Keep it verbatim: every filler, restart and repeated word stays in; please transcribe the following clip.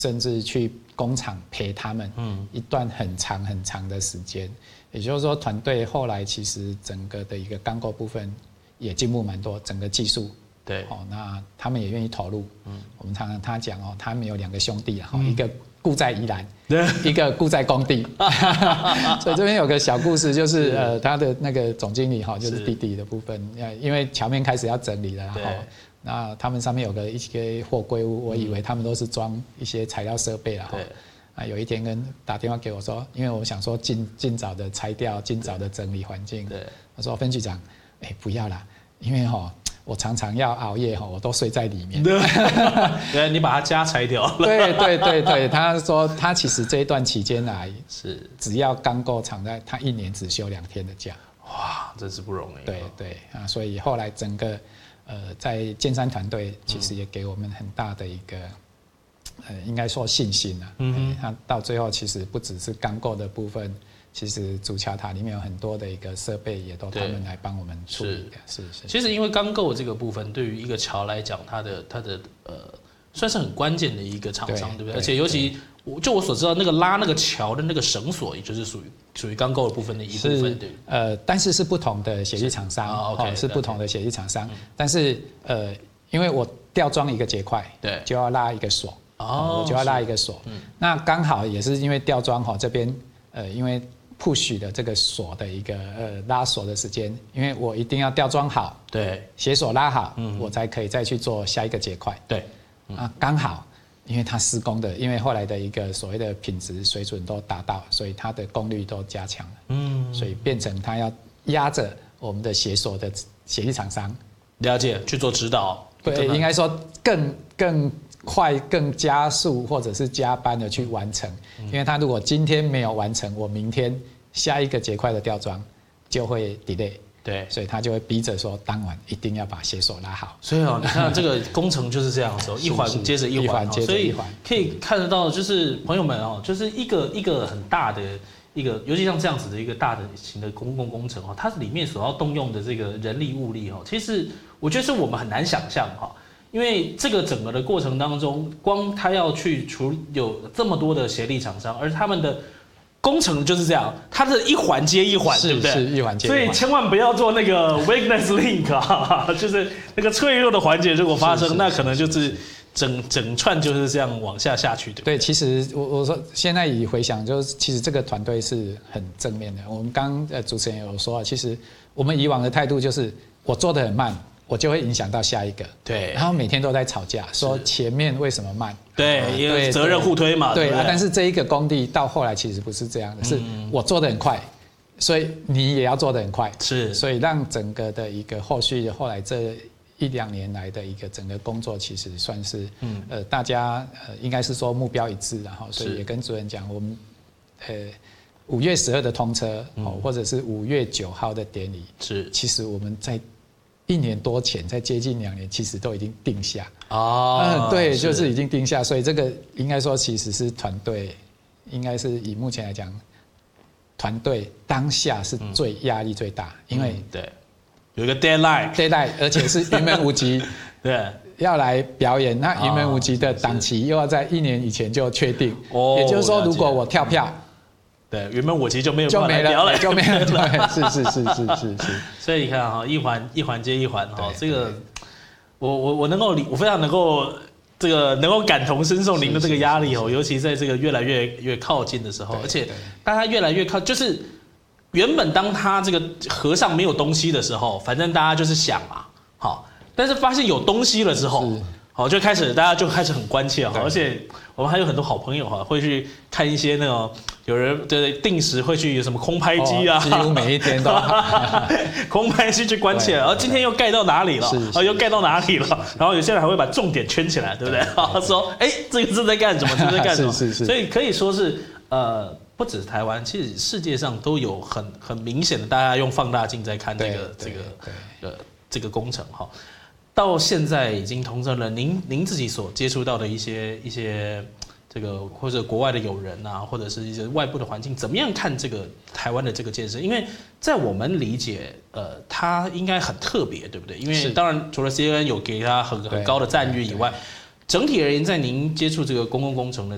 甚至去工厂陪他们一段很长很长的时间。也就是说，团队后来其实整个的一个钢构部分也进步蛮多，整个技术。 对， 哦，那他们也愿意投入。嗯，我们常常他讲哦，他们有两个兄弟啊，嗯、一个雇在宜兰，一个雇在工地。所以这边有个小故事，就是是呃，他的那个总经理哈，就是弟弟的部分，因为桥面开始要整理了，然后那他们上面有个一些货柜屋，我以为他们都是装一些材料设备了哈。啊，有一天跟打电话给我说，因为我想说尽尽早的拆掉，尽早的整理环境。对，他说分局长，哎、欸，不要啦，因为哈。我常常要熬夜哈，我都睡在里面。 对，你把他家拆掉了。 对对对对，他说他其实这一段期间来是只要钢构厂在，他一年只休两天的假。 哇，真是不容易。 对对啊，所以后来整个呃在建山团队其实也给我们很大的一个呃应该说信心啊。嗯，他到最后其实不只是钢构的部分。其实主桥塔里面有很多的一个设备，也都他们来帮我们处理的。是是。 其实因为钢构这个部分，对于一个桥来讲，它的它的呃，算是很关键的一个厂商， 对, 对不对？而且尤其我就我所知道，那个拉那个桥的那个绳索，也就是属于属于钢构的部分的一部分，对。 呃，但是是不同的协力厂商，哦， okay, 是不同的协力厂商。嗯、但是呃，因为我吊装一个结块，对，就要拉一个锁，哦，我就要拉一个锁。嗯。那刚好也是因为吊装哈这边，呃，因为push 的这个锁的一个呃拉锁的时间，因为我一定要吊装好，对，鞋锁拉好，嗯，我才可以再去做下一个结块，对，嗯、啊，刚好，因为它施工的，因为后来的一个所谓的品质水准都达到，所以它的功率都加强了，嗯，所以变成它要压着我们的鞋锁的协力厂商， 了解去做指导， 对，应该说更更。快更加速或者是加班的去完成，因为他如果今天没有完成，我明天下一个结块的吊装就会 delay， 对，所以他就会逼着说当晚一定要把鞋锁拉好。 所以哦，你看这个工程就是这样子，一环接着一环，所以可以看得到，就是朋友们哦，就是一个一个很大的一个，尤其像这样子的一个大的型的公共工程哦，它里面所要动用的这个人力物力哦，其实我觉得是我们很难想象哈。因为这个整个的过程当中，光他要去处有这么多的协力厂商，而他们的工程就是这样，它的一环接一环，对不对？ 是一环接一环。 所以千万不要做那个 weakness link 啊，就是那个脆弱的环节，如果发生，那可能就是整整串就是这样往下下去的。 对，其实我我说现在以回想，就是其实这个团队是很正面的。我们刚呃主持人有说，其实我们以往的态度就是我做得很慢。我就会影响到下一个，对，然后每天都在吵架，说前面为什么慢？ 对，因为责任互推嘛。 对啊，但是这一个工地到后来其实不是这样的，是我做得很快，所以你也要做得很快，是，所以让整个的一个后续后来这一两年来的一个整个工作，其实算是，嗯，呃，大家呃应该是说目标一致，然后所以也跟主任讲，我们，呃。五月十二的通车，哦，或者是五月九号的典礼，是，其实我们在一年多前，在接近两年，其实都已经定下哦、嗯，对，就是已经定下，所以这个应该说其实是团队，应该是以目前来讲，团队当下是最压力最大，因为、嗯、 对有一个 deadline，deadline， 而且是云门舞集，对，要来表演，那云门舞集的档期又要在一年以前就确定，哦，也就是说，如果我跳票。 对，原本我其实就没有办法来聊了， 就没了，就没了，是是是是是是。 所以你看哈，一环一环接一环哈，这个我我我能够理，我非常能够这个能够感同身受您的这个压力哦，尤其在这个越来越越靠近的时候，而且当它越来越靠，就是原本当它这个河上没有东西的时候，反正大家就是想嘛，好，但是发现有东西了之后。好，就开始大家就开始很关切哈，而且我们还有很多好朋友哈，会去看一些那种有人对定时会去有什么空拍机啊， 几乎每一天都空拍机去关切，然后今天又盖到哪里了，啊又盖到哪里了，然后有些人还会把重点圈起来，对不对？说哎这个是在干什么，这是在干什么？是是是，所以可以说是呃，不止台湾，其实世界上都有很很明显的，大家用放大镜在看这个这个呃这个工程哈。到现在已经通车了，您您自己所接触到的一些一些这个或者国外的友人啊，或者是一些外部的环境，怎么样看这个台湾的这个建设？因为在我们理解，呃，它应该很特别，对不对？因为当然除了 C N N 有给它很很高的赞誉以外，整体而言，在您接触这个公共工程的